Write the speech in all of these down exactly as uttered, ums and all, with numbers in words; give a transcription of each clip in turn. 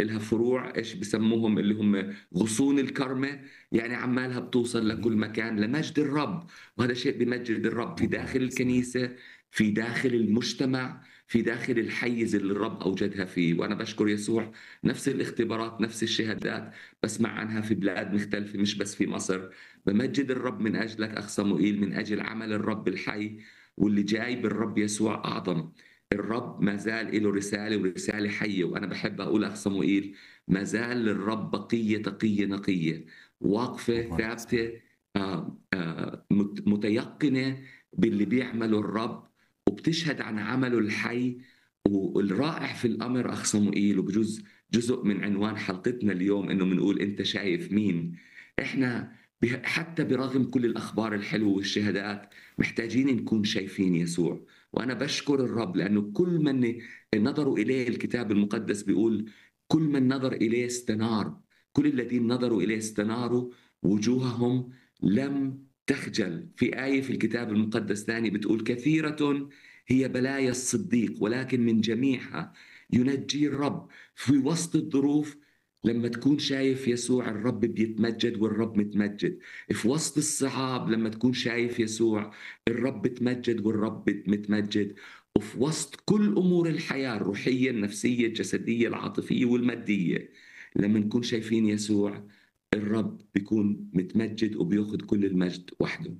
إلها فروع إيش بسموهم اللي هم غصون الكرمة، يعني عمّالها بتوصل لكل جميل. مكان لمجد الرب، وهذا شيء بيمجد الرب في مبارك داخل اسم الرب. الكنيسة، في داخل المجتمع، في داخل الحيّز اللي الرب أوجدها فيه. وأنا باشكر يسوع نفس الاختبارات، نفس الشهادات باسمع عنها في بلاد مختلفة مش بس في مصر. بامجد الرب من أجلك أخ صموئيل، من أجل عمل الرب الحي واللي جاي بالرب يسوع أعظم. الرب ما زال له رسالة ورسالة حية، وأنا باحب أقول أخ صموئيل ما زال للرب بقية تقية نقية، واقفة مبارك اسم الرب. ثابتة، آآ آآ مت متيقنة باللي بيعمله الرب، وبتشهد عن عمله الحي. والرائع في الأمر أخ صموئيل، وبجوز جزء من عنوان حلقتنا اليوم إنه بنقول أنت شايف مين؟ إحنا به حتى برغم كل الأخبار الحلوة والشهادات محتاجين نكون شايفين يسوع. وأنا باشكر الرب لأنه كل من نظروا إليه الكتاب المقدس بيقول كل من نظر إليه استنار، كل الذين نظروا إليه استناروا وجوههم لم تخجل. في آية في الكتاب المقدس ثاني بتقول كثيرة هي بلايا الصديق ولكن من جميعها ينجي الرب. في وسط الظروف لما تكون شايف يسوع الرب بيتمجد والرب متمجد. في وسط الصعاب لما تكون شايف يسوع الرب تمجد والرب متمجد. وفي وسط كل أمور الحياة الروحية النفسية الجسدية العاطفية والمادية لما نكون شايفين يسوع الرب بيكون متمجد وبياخد كل المجد وحده.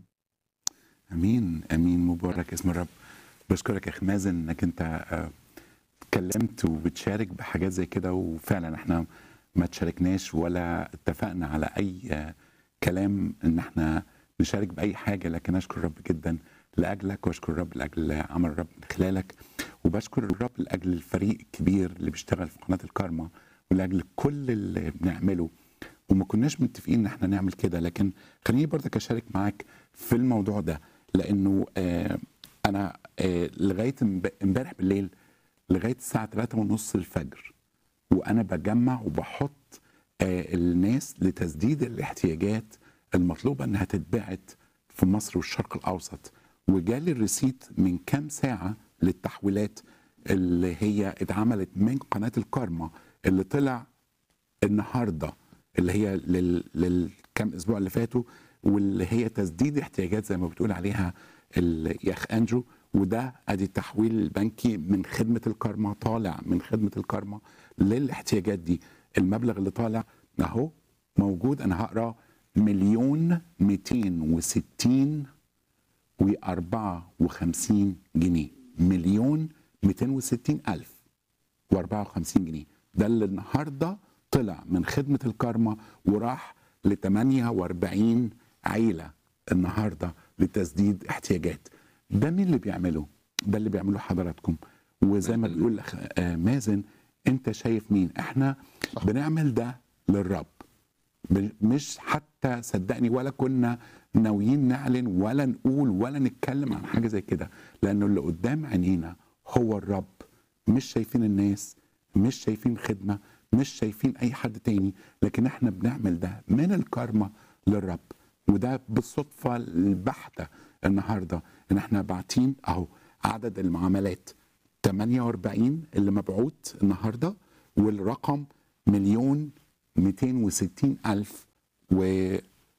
امين امين، مبارك اسم الرب. بشكرك يا اخي مازن انك انت آه، اتكلمت وبتشارك بحاجات زي كده، وفعلا احنا ما تشاركناش ولا اتفقنا على اي آه، كلام ان احنا نشارك باي حاجه، لكن اشكر الرب جدا لاجلك، واشكر الرب لاجل عمل الرب من خلالك، وبشكر الرب لاجل الفريق الكبير اللي بيشتغل في قناه الكارما، ولاجل كل اللي بنعمله. وما كناش متفقين ان احنا نعمل كده، لكن خليني برضك اشارك معاك في الموضوع ده، لانه آه انا آه لغايه امب- امبارح بالليل لغايه الساعه ثلاثة ونص الفجر وانا بجمع وبحط آه الناس لتسديد الاحتياجات المطلوبه انها تتبعت في مصر والشرق الاوسط. وجالي الريسيت من كام ساعه للتحويلات اللي هي اتعملت من قناه الكارما، اللي طلع النهارده، اللي هي لل... للكام اسبوع اللي فاتوا، واللي هي تسديد احتياجات زي ما بتقول عليها الاخ اندرو. وده ادي التحويل البنكي من خدمه الكارما، طالع من خدمه الكارما للاحتياجات دي. المبلغ اللي طالع اهو موجود، انا هقرا: مليون ميتين وستين واربعة وخمسين جنيه. مليون ميتين وستين الف واربعة وخمسين جنيه. ده اللي النهارده طلع من خدمه الكارما وراح ل ثمانية واربعين عيله النهارده لتسديد احتياجات. ده مين اللي بيعمله؟ ده اللي بيعمله حضراتكم. وزي ما مجد بيقول المجد. أخ- آه، مازن، انت شايف مين؟ احنا صح. بنعمل ده للرب، ب- مش حتى صدقني ولا كنا ناويين نعلن ولا نقول ولا نتكلم عن حاجه زي كده، لانه اللي قدام عينينا هو الرب. مش شايفين الناس، مش شايفين خدمه، مش شايفين اي حد تاني، لكن احنا بنعمل ده من الكارما للرب. وده بالصدفه البحته النهارده ان احنا باعتين اهو عدد المعاملات ثمانية واربعين اللي مبعوت النهارده، والرقم مليون ميتين وستين الف ومليون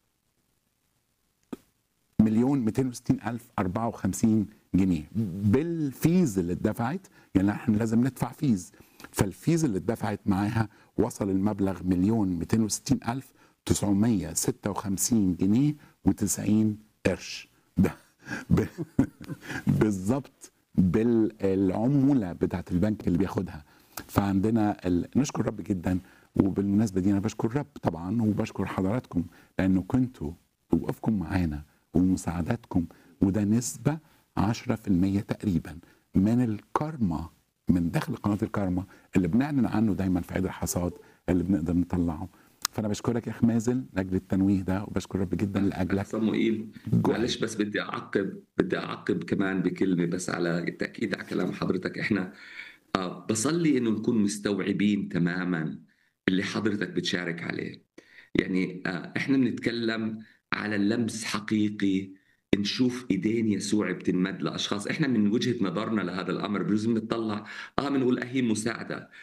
ميتين وستين الف اربعة وخمسين جنيه بالفيز اللي اتدفعت. يعني احنا لازم ندفع فيز، فالفيز اللي اتدفعت معاها وصل المبلغ مليون ميتين وستين الف تسعمية ستة وخمسين جنيه و90 قرش. ده ب- بالظبط بالعمولة بتاعت البنك اللي بياخدها. فعندنا ال... نشكر رب جدا. وبالمناسبة دي أنا بشكر رب طبعا، وبشكر حضراتكم لأنه كنتوا وقفكم معانا ومساعداتكم، وده نسبة عشرة في المية تقريبا من الكارما، من داخل قناة الكارما اللي بنعلن عنه دايما في عيد الحصاد اللي بنقدر نطلعه. فأنا بشكرك يا أخ مازن لأجل التنويه ده، وبشكر رب جدا أخ لأجلك. صموئيل، جو معلش أهيد. بس بدي أعقب بدي أعقب كمان بكلمة بس على التأكيد على كلام حضرتك. إحنا آه بصلي إنه نكون مستوعبين تماما اللي حضرتك بتشارك عليه. يعني آه إحنا بنتكلم على اللمس حقيقي، نشوف ايدين يسوع بتنمد لاشخاص. احنا من وجهه نظرنا لهذا الامر بجوز بنطلع اه بنقول اهي مساعده،